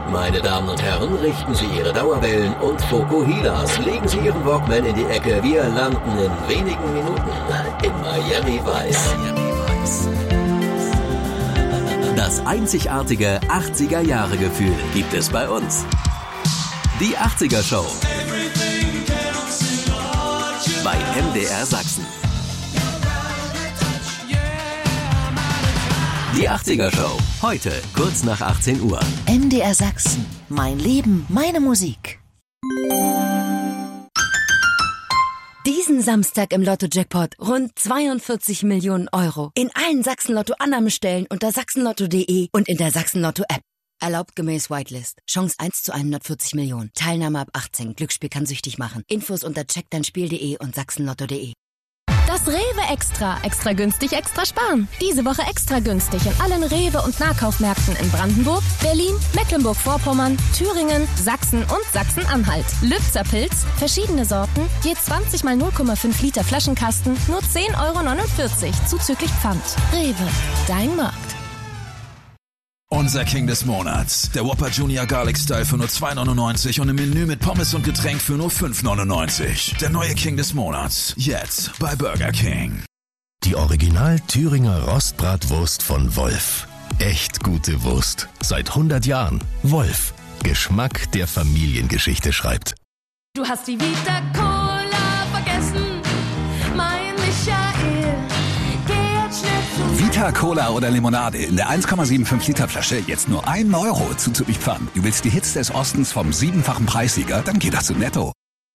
Meine Damen und Herren, richten Sie Ihre Dauerwellen und Fokuhilas. Legen Sie Ihren Walkman in die Ecke. Wir landen in wenigen Minuten in Miami Vice. Das einzigartige 80er-Jahre-Gefühl gibt es bei uns. Die 80er Show bei MDR Sachsen. Die 80er Show, heute kurz nach 18 Uhr. MDR Sachsen, mein Leben, meine Musik. Diesen Samstag im Lotto-Jackpot rund 42 Millionen Euro. In allen Sachsen-Lotto-Annahmestellen unter sachsenlotto.de und in der Sachsen-Lotto-App. Erlaubt gemäß Whitelist. Chance 1 zu 140 Millionen. Teilnahme ab 18. Glücksspiel kann süchtig machen. Infos unter checkdeinspiel.de und sachsenlotto.de. Das Rewe Extra. Extra günstig, extra sparen. Diese Woche extra günstig in allen Rewe- und Nahkaufmärkten in Brandenburg, Berlin, Mecklenburg-Vorpommern, Thüringen, Sachsen und Sachsen-Anhalt. Lübzer Pilz, verschiedene Sorten, je 20 mal 0,5 Liter Flaschenkasten, nur 10,49 € zuzüglich Pfand. Rewe, dein Markt. Unser King des Monats. Der Whopper Junior Garlic Style für nur 2,99 und ein Menü mit Pommes und Getränk für nur 5,99. Der neue King des Monats. Jetzt bei Burger King. Die Original Thüringer Rostbratwurst von Wolf. Echt gute Wurst. Seit 100 Jahren. Wolf. Geschmack, der Familiengeschichte schreibt. Du hast die Vita Cola vergessen, mein Michael. Geh jetzt schnell zu Vita Cola oder Limonade in der 1,75 Liter Flasche jetzt nur 1 € zuzüglich Pfand. Du willst die Hits des Ostens vom 7-fachen Preissieger? Dann geht das zu Netto.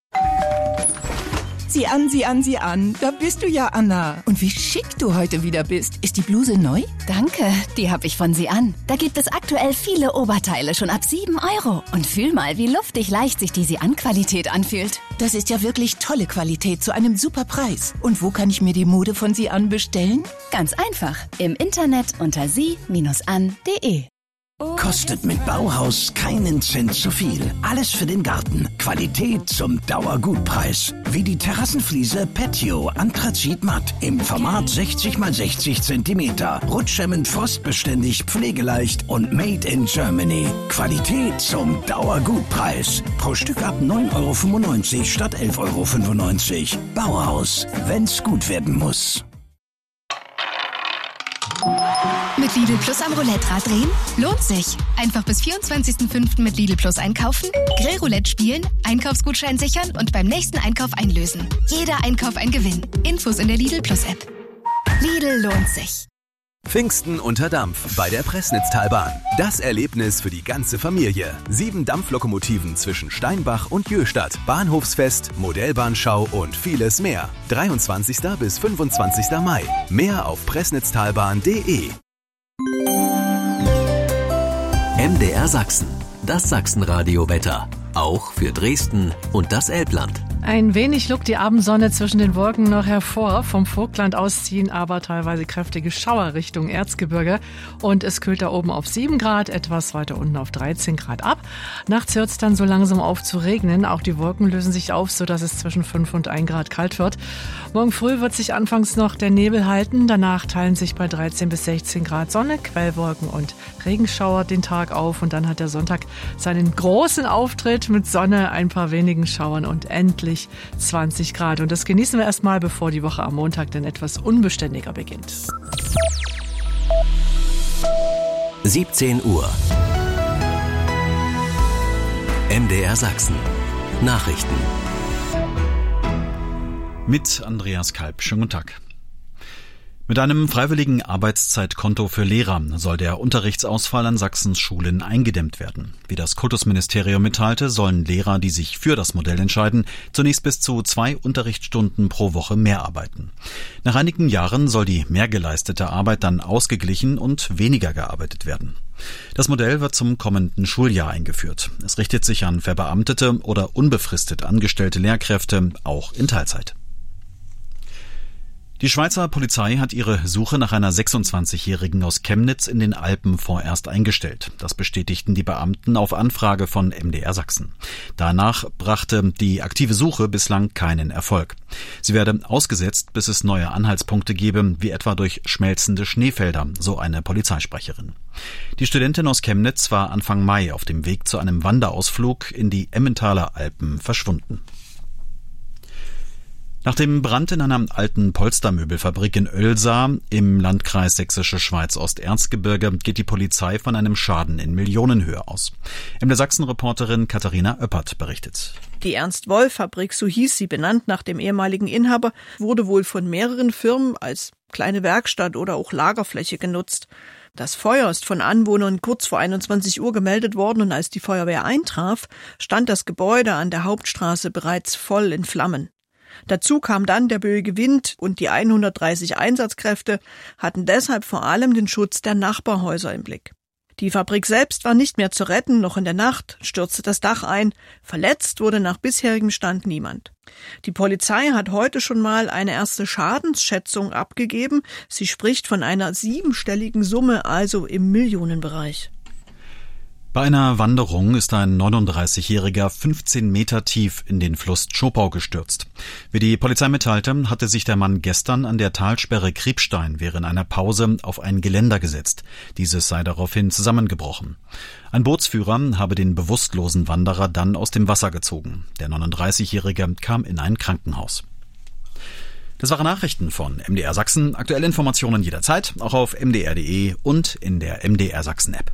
Sieh an. Da bist du ja, Anna. Und wie schick du heute wieder bist. Ist die Bluse neu? Danke, die habe ich von Sie an. Da gibt es aktuell viele Oberteile schon ab 7 €. Und fühl mal, wie luftig leicht sich die Sie-an-Qualität anfühlt. Das ist ja wirklich tolle Qualität zu einem super Preis. Und wo kann ich mir die Mode von Sie an bestellen? Ganz einfach, im Internet unter sie-an.de. Kostet mit Bauhaus keinen Cent zu viel. Alles für den Garten. Qualität zum Dauergutpreis. Wie die Terrassenfliese Patio Anthrazit Matt im Format 60 x 60 cm. Rutschhemmend, frostbeständig, pflegeleicht und made in Germany. Qualität zum Dauergutpreis. Pro Stück ab 9,95 € statt 11,95 €. Bauhaus, wenn's gut werden muss. Mit Lidl Plus am Roulette-Rad drehen? Lohnt sich. Einfach bis 24.05. mit Lidl Plus einkaufen, Grillroulette spielen, Einkaufsgutschein sichern und beim nächsten Einkauf einlösen. Jeder Einkauf ein Gewinn. Infos in der Lidl Plus App. Lidl lohnt sich. Pfingsten unter Dampf bei der Pressnitztalbahn. Das Erlebnis für die ganze Familie. 7 Dampflokomotiven zwischen Steinbach und Jöhstadt. Bahnhofsfest, Modellbahnschau und vieles mehr. 23. bis 25. Mai. Mehr auf pressnitztalbahn.de. MDR Sachsen. Das Sachsenradio-Wetter. Auch für Dresden und das Elbland. Ein wenig lugt die Abendsonne zwischen den Wolken noch hervor. Vom Vogtland aus ziehen aber teilweise kräftige Schauer Richtung Erzgebirge. Und es kühlt da oben auf 7 Grad, etwas weiter unten auf 13 Grad ab. Nachts hört es dann so langsam auf zu regnen. Auch die Wolken lösen sich auf, sodass es zwischen 5 und 1 Grad kalt wird. Morgen früh wird sich anfangs noch der Nebel halten. Danach teilen sich bei 13 bis 16 Grad Sonne, Quellwolken und Regenschauer den Tag auf. Und dann hat der Sonntag seinen großen Auftritt mit Sonne, ein paar wenigen Schauern und endlich 20 Grad. Und das genießen wir erstmal, bevor die Woche am Montag dann etwas unbeständiger beginnt. 17 Uhr. MDR Sachsen. Nachrichten. Mit Andreas Kalb. Schönen guten Tag. Mit einem freiwilligen Arbeitszeitkonto für Lehrer soll der Unterrichtsausfall an Sachsens Schulen eingedämmt werden. Wie das Kultusministerium mitteilte, sollen Lehrer, die sich für das Modell entscheiden, zunächst bis zu 2 Unterrichtsstunden pro Woche mehr arbeiten. Nach einigen Jahren soll die mehr geleistete Arbeit dann ausgeglichen und weniger gearbeitet werden. Das Modell wird zum kommenden Schuljahr eingeführt. Es richtet sich an verbeamtete oder unbefristet angestellte Lehrkräfte, auch in Teilzeit. Die Schweizer Polizei hat ihre Suche nach einer 26-Jährigen aus Chemnitz in den Alpen vorerst eingestellt. Das bestätigten die Beamten auf Anfrage von MDR Sachsen. Danach brachte die aktive Suche bislang keinen Erfolg. Sie werde ausgesetzt, bis es neue Anhaltspunkte gebe, wie etwa durch schmelzende Schneefelder, so eine Polizeisprecherin. Die Studentin aus Chemnitz war Anfang Mai auf dem Weg zu einem Wanderausflug in die Emmentaler Alpen verschwunden. Nach dem Brand in einer alten Polstermöbelfabrik in Oelsa im Landkreis Sächsische Schweiz-Osterzgebirge geht die Polizei von einem Schaden in Millionenhöhe aus. MDR Sachsen-Reporterin Katharina Oeppert berichtet. Die Ernst-Wolf-Fabrik, so hieß sie, benannt nach dem ehemaligen Inhaber, wurde wohl von mehreren Firmen als kleine Werkstatt oder auch Lagerfläche genutzt. Das Feuer ist von Anwohnern kurz vor 21 Uhr gemeldet worden und als die Feuerwehr eintraf, stand das Gebäude an der Hauptstraße bereits voll in Flammen. Dazu kam dann der böige Wind und die 130 Einsatzkräfte hatten deshalb vor allem den Schutz der Nachbarhäuser im Blick. Die Fabrik selbst war nicht mehr zu retten, noch in der Nacht stürzte das Dach ein. Verletzt wurde nach bisherigem Stand niemand. Die Polizei hat heute schon mal eine erste Schadensschätzung abgegeben. Sie spricht von einer 7-stelligen Summe, also im Millionenbereich. Bei einer Wanderung ist ein 39-Jähriger 15 Meter tief in den Fluss Tschopau gestürzt. Wie die Polizei mitteilte, hatte sich der Mann gestern an der Talsperre Kriebstein während einer Pause auf ein Geländer gesetzt. Dieses sei daraufhin zusammengebrochen. Ein Bootsführer habe den bewusstlosen Wanderer dann aus dem Wasser gezogen. Der 39-Jährige kam in ein Krankenhaus. Das waren Nachrichten von MDR Sachsen. Aktuelle Informationen jederzeit, auch auf mdr.de und in der MDR Sachsen App.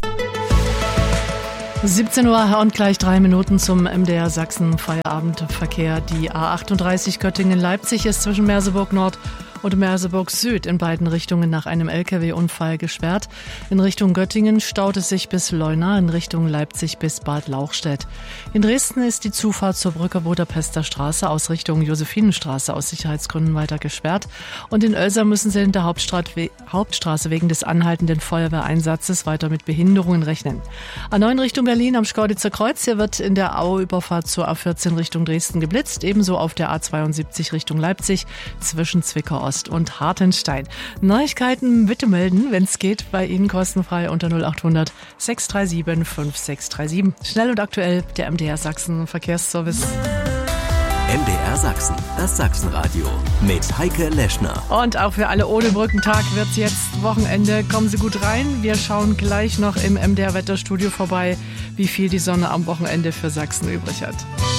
17 Uhr und gleich 3 Minuten zum MDR Sachsen Feierabendverkehr. Die A38 Göttingen-Leipzig ist zwischen Merseburg Nord und Merseburg Süd in beiden Richtungen nach einem LKW-Unfall gesperrt. In Richtung Göttingen staut es sich bis Leuna, in Richtung Leipzig bis Bad Lauchstädt. In Dresden ist die Zufahrt zur Brücke Budapester Straße aus Richtung Josephinenstraße aus Sicherheitsgründen weiter gesperrt. Und in Oelsa müssen sie in der Hauptstraße wegen des anhaltenden Feuerwehreinsatzes weiter mit Behinderungen rechnen. A9 Richtung Berlin am Schkauditzer Kreuz. Hier wird in der Auüberfahrt zur A14 Richtung Dresden geblitzt. Ebenso auf der A72 Richtung Leipzig zwischen Zwickau und Hartenstein. Neuigkeiten bitte melden, wenn es geht, bei Ihnen kostenfrei unter 0800 637 5637. Schnell und aktuell der MDR Sachsen Verkehrsservice. MDR Sachsen, das Sachsenradio mit Heike Leschner. Und auch für alle ohne Brückentag wird's jetzt Wochenende. Kommen Sie gut rein. Wir schauen gleich noch im MDR Wetterstudio vorbei, wie viel die Sonne am Wochenende für Sachsen übrig hat.